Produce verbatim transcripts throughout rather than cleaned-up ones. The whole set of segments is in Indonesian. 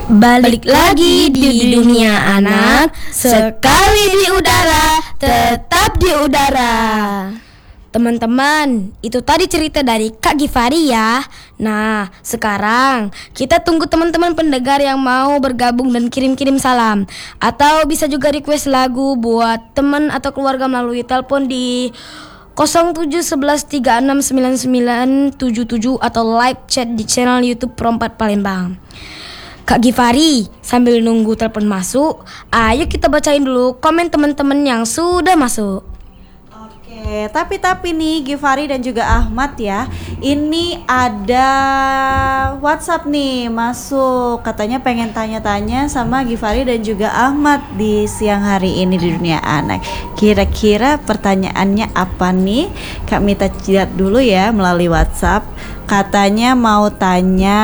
Balik lagi di dunia anak, sekali di udara, tetap di udara. Teman-teman, itu tadi cerita dari Kak Givari ya. Nah, sekarang kita tunggu teman-teman pendengar yang mau bergabung dan kirim-kirim salam. Atau bisa juga request lagu buat teman atau keluarga melalui telepon di nol tujuh satu satu tiga enam sembilan sembilan tujuh tujuh atau live chat di channel YouTube Perompak Palembang. Kak Givari, sambil nunggu telepon masuk, ayo kita bacain dulu komen teman-teman yang sudah masuk. Oke, tapi-tapi nih Givari dan juga Ahmad ya, ini ada WhatsApp nih masuk, katanya pengen tanya-tanya sama Givari dan juga Ahmad di siang hari ini di dunia anak. Kira-kira pertanyaannya apa nih? Kak Mita lihat dulu ya melalui WhatsApp. Katanya mau tanya,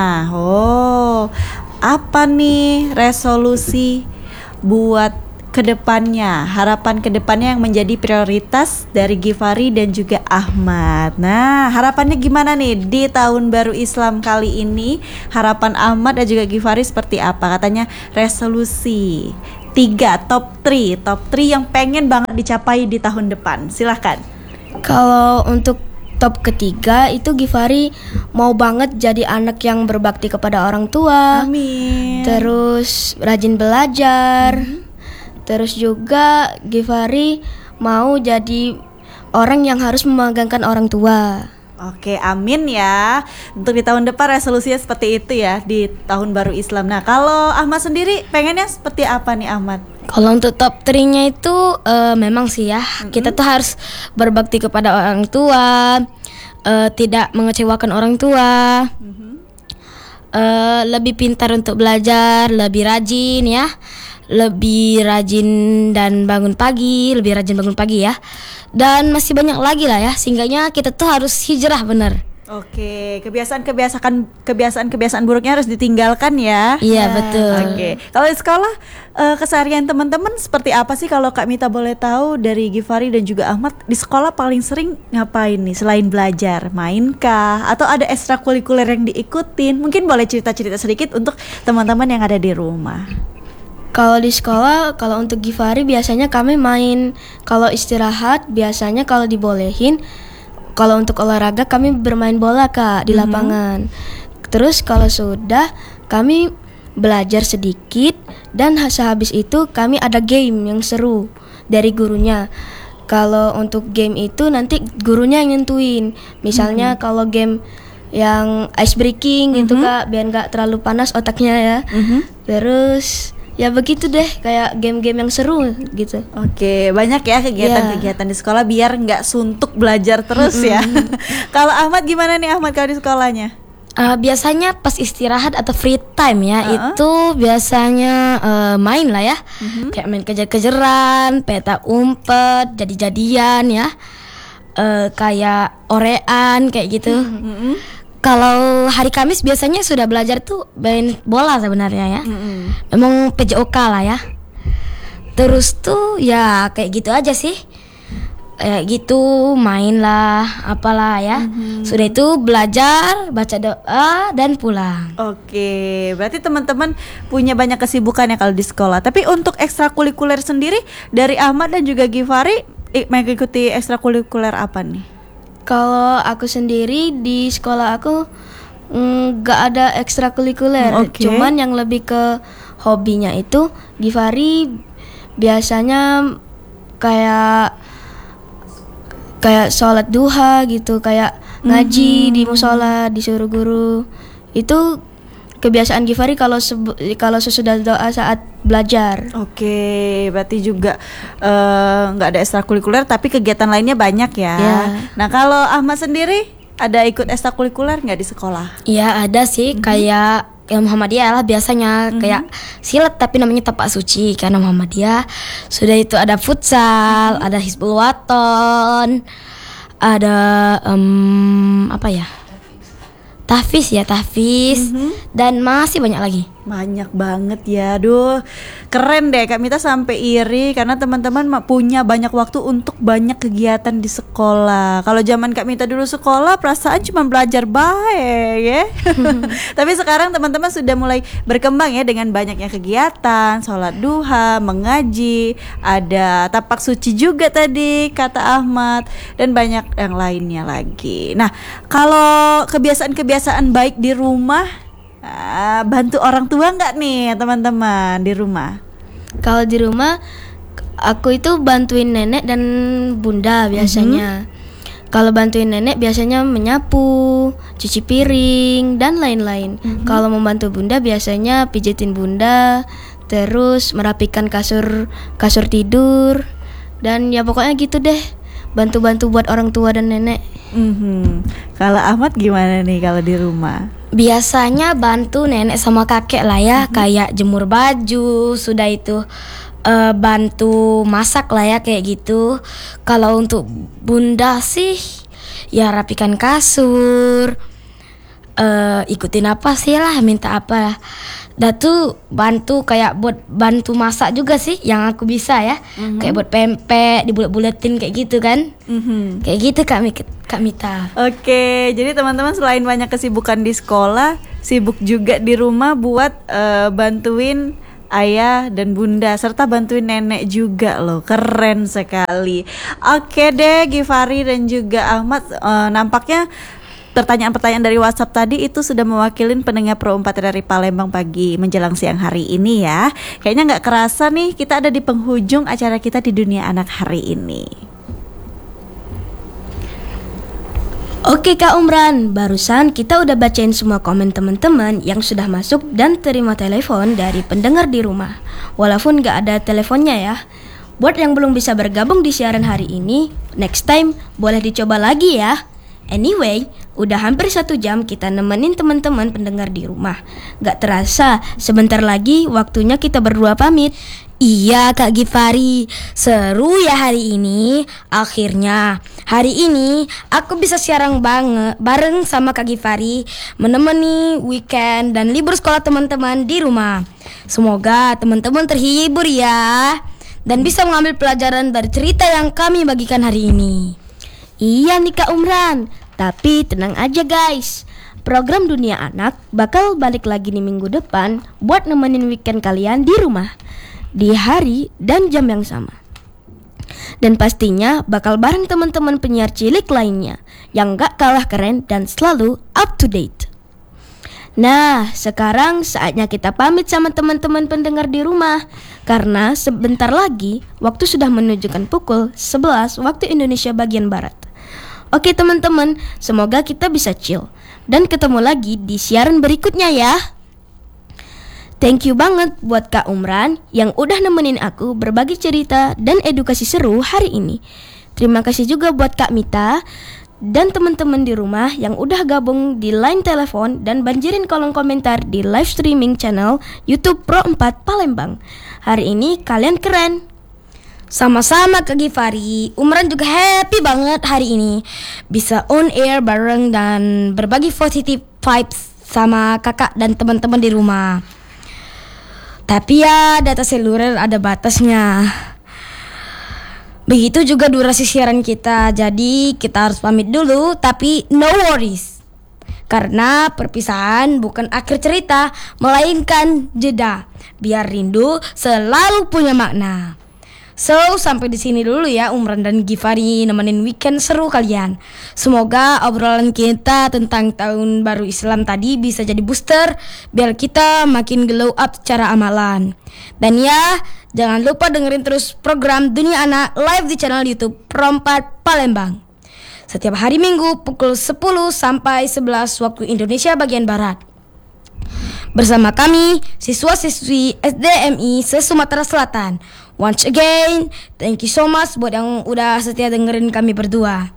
oh apa nih resolusi buat kedepannya, harapan kedepannya yang menjadi prioritas dari Givari dan juga Ahmad. Nah, harapannya gimana nih di tahun baru Islam kali ini? Harapan Ahmad dan juga Givari seperti apa? Katanya resolusi tiga, top tiga, top tiga yang pengen banget dicapai di tahun depan. Silahkan. Kalau untuk top ketiga itu Givari mau banget jadi anak yang berbakti kepada orang tua. Amin. Terus rajin belajar. Mm-hmm. Terus juga Givari mau jadi orang yang harus memegangkan orang tua. Oke, amin ya. Untuk di tahun depan resolusinya seperti itu ya, di tahun baru Islam. Nah, kalau Ahmad sendiri pengennya seperti apa nih Ahmad? Kalau untuk top tiga-nya itu uh, memang sih ya, mm-hmm. kita tuh harus berbakti kepada orang tua, uh, tidak mengecewakan orang tua, mm-hmm. uh, lebih pintar untuk belajar, lebih rajin ya. Lebih rajin dan bangun pagi, lebih rajin bangun pagi ya. Dan masih banyak lagi lah ya, sehingganya kita tuh harus hijrah benar. Oke, kebiasaan-kebiasaan kebiasaan-kebiasaan buruknya harus ditinggalkan ya. Iya, betul. Oke. Kalau di sekolah uh, keseharian teman-teman seperti apa sih kalau Kak Mita boleh tahu dari Givari dan juga Ahmad, di sekolah paling sering ngapain nih selain belajar? Mainkah atau ada ekstrakurikuler yang diikutin? Mungkin boleh cerita-cerita sedikit untuk teman-teman yang ada di rumah. Kalau di sekolah, kalau untuk Givari biasanya kami main. Kalau istirahat biasanya kalau dibolehin, kalau untuk olahraga kami bermain bola Kak di lapangan. Mm-hmm. Terus kalau sudah kami belajar sedikit dan sehabis itu kami ada game yang seru dari gurunya. Kalau untuk game itu nanti gurunya yang nentuin. Misalnya mm-hmm. kalau game yang ice breaking mm-hmm. gitu Kak, biar gak terlalu panas otaknya ya. Mm-hmm. Terus ya begitu deh, kayak game-game yang seru gitu. Oke, banyak ya kegiatan-kegiatan di sekolah biar nggak suntuk belajar terus ya. Kalau Ahmad gimana nih Ahmad kalau di sekolahnya? Uh, biasanya pas istirahat atau free time ya, uh-huh. itu biasanya uh, main lah ya. Uh-huh. Kayak main kejar-kejaran, peta umpet, jadi-jadian ya. Uh, kayak orean kayak gitu. Uh-huh. Kalau hari Kamis biasanya sudah belajar tuh main bola sebenarnya ya. Mm-hmm. Memang P J O K lah ya. Terus tuh ya kayak gitu aja sih. Kayak gitu main lah, apalah ya. Mm-hmm. Sudah itu belajar, baca doa dan pulang. Oke, berarti teman-teman punya banyak kesibukan ya kalau di sekolah. Tapi untuk ekstrakurikuler sendiri dari Ahmad dan juga Givari mengikuti ekstrakurikuler apa nih? Kalau aku sendiri di sekolah aku nggak mm, ada ekstrakurikuler, okay. Cuman yang lebih ke hobinya itu Givari biasanya kayak kayak sholat duha gitu, kayak ngaji mm-hmm. di musola disuruh guru. Itu kebiasaan Givari kalau sebu- kalau sesudah doa saat belajar. Oke, berarti juga nggak uh, ada ekstrakurikuler tapi kegiatan lainnya banyak ya. Yeah. Nah kalau Ahmad sendiri ada ikut ekstrakurikuler nggak di sekolah? Iya ada sih, mm-hmm. kayak yang Muhammadiyah lah biasanya, mm-hmm. kayak silat tapi namanya tapak suci karena Muhammadiyah. Sudah itu ada futsal, mm-hmm. ada Hizbul Waton, ada um, apa ya? Tahfiz ya, tahfiz, mm-hmm. dan masih banyak lagi. Banyak banget ya, aduh keren deh Kak Mita, sampai iri karena teman-teman ma- punya banyak waktu untuk banyak kegiatan di sekolah. Kalau zaman Kak Mita dulu sekolah perasaan cuma belajar baik ya. Tapi sekarang teman-teman sudah mulai berkembang ya dengan banyaknya kegiatan, sholat duha, mengaji, ada tapak suci juga tadi kata Ahmad, dan banyak yang lainnya lagi. Nah, kalau kebiasaan-kebiasaan baik di rumah, Ah, bantu orang tua nggak nih teman-teman di rumah? Kalau di rumah aku itu bantuin nenek dan bunda biasanya. Kalau bantuin nenek biasanya menyapu, cuci piring dan lain-lain. Kalau membantu bunda biasanya pijitin bunda, terus merapikan kasur kasur tidur, dan ya pokoknya gitu deh. Bantu-bantu buat orang tua dan nenek. Mhm. Kalau Ahmad gimana nih kalau di rumah? Biasanya bantu nenek sama kakek lah ya, kayak jemur baju, sudah itu eh, bantu masak lah ya kayak gitu. Kalau untuk bunda sih ya rapikan kasur, eh, ikutin apa sih lah, minta apa. Dan tuh bantu kayak buat bantu masak juga sih yang aku bisa ya. Kayak buat pempek, dibulet-buletin kayak gitu kan. Mhm. Kayak gitu Kak, Mi- Kak Mita. Oke, jadi teman-teman selain banyak kesibukan di sekolah, sibuk juga di rumah buat eh, bantuin ayah dan bunda serta bantuin nenek juga loh. Keren sekali. Oke deh Givari dan juga Ahmad, eh, nampaknya pertanyaan-pertanyaan dari WhatsApp tadi itu sudah mewakilin pendengar Pro empat dari Palembang pagi menjelang siang hari ini ya. Kayaknya nggak kerasa nih kita ada di penghujung acara kita di Dunia Anak hari ini. Oke Kak Umran, barusan kita udah bacain semua komen teman-teman yang sudah masuk dan terima telepon dari pendengar di rumah. Walaupun gak ada teleponnya ya. Buat yang belum bisa bergabung di siaran hari ini, next time boleh dicoba lagi ya. Anyway, udah hampir satu jam kita nemenin teman-teman pendengar di rumah. Gak terasa, sebentar lagi waktunya kita berdua pamit. Iya Kak Givari, seru ya hari ini. Akhirnya hari ini aku bisa siaran banget bareng sama Kak Givari, menemani weekend dan libur sekolah teman-teman di rumah. Semoga teman-teman terhibur ya, dan bisa mengambil pelajaran dari cerita yang kami bagikan hari ini. Iya nih Kak Umran, tapi tenang aja guys. Program Dunia Anak bakal balik lagi nih minggu depan buat nemenin weekend kalian di rumah, di hari dan jam yang sama. Dan pastinya bakal bareng teman-teman penyiar cilik lainnya yang gak kalah keren dan selalu up to date. Nah, sekarang saatnya kita pamit sama teman-teman pendengar di rumah, karena sebentar lagi waktu sudah menunjukkan pukul sebelas waktu Indonesia bagian Barat. Oke teman-teman, semoga kita bisa chill dan ketemu lagi di siaran berikutnya ya. Thank you banget buat Kak Umran yang udah nemenin aku berbagi cerita dan edukasi seru hari ini. Terima kasih juga buat Kak Mita dan teman-teman di rumah yang udah gabung di line telepon dan banjirin kolom komentar di live streaming channel YouTube Pro empat Palembang. Hari ini kalian keren. Sama-sama Kak Givari, Umran juga happy banget hari ini bisa on air bareng dan berbagi positive vibes sama kakak dan teman-teman di rumah. Tapi ya data seluler ada batasnya. Begitu juga durasi siaran kita, jadi kita harus pamit dulu, tapi no worries. Karena perpisahan bukan akhir cerita, melainkan jeda. Biar rindu selalu punya makna. So, sampai di sini dulu ya Umran dan Givari nemenin weekend seru kalian. Semoga obrolan kita tentang tahun baru Islam tadi bisa jadi booster biar kita makin glow up secara amalan. Dan ya, jangan lupa dengerin terus program Dunia Anak live di channel YouTube Pro empat Palembang. Setiap hari Minggu pukul sepuluh sampai sebelas waktu Indonesia bagian Barat. Bersama kami, siswa-siswi S D M I se-Sumatera Selatan. Once again, thank you so much buat yang udah setia dengerin kami berdua.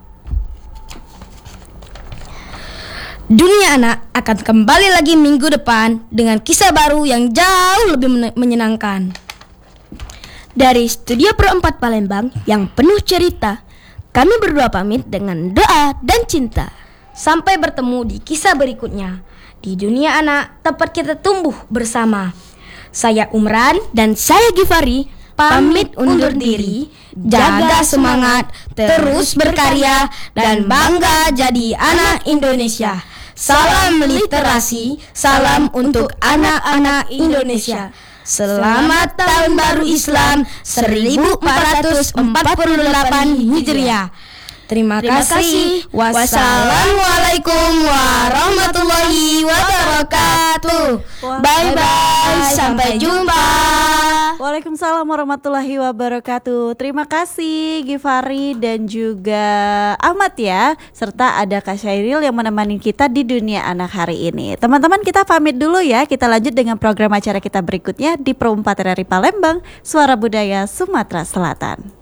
Dunia Anak akan kembali lagi minggu depan dengan kisah baru yang jauh lebih men- menyenangkan. Dari Studio Pro empat Palembang yang penuh cerita, kami berdua pamit dengan doa dan cinta. Sampai bertemu di kisah berikutnya. Di dunia anak, tempat kita tumbuh bersama. Saya Umran Dan saya Gifari pamit undur diri. Jaga semangat, terus berkarya, dan bangga jadi anak Indonesia. Salam literasi, salam untuk anak-anak Indonesia. Selamat Tahun Baru Islam seribu empat ratus empat puluh delapan Hijriah. Terima, Terima kasih. kasih. Wassalamualaikum warahmatullahi wabarakatuh. Bye bye, sampai jumpa. Waalaikumsalam warahmatullahi wabarakatuh. Terima kasih Gifari dan juga Ahmad ya, serta ada Kak Syairil yang menemani kita di dunia anak hari ini. Teman-teman, kita pamit dulu ya. Kita lanjut dengan program acara kita berikutnya di Pro empat R R I Palembang, Suara Budaya Sumatera Selatan.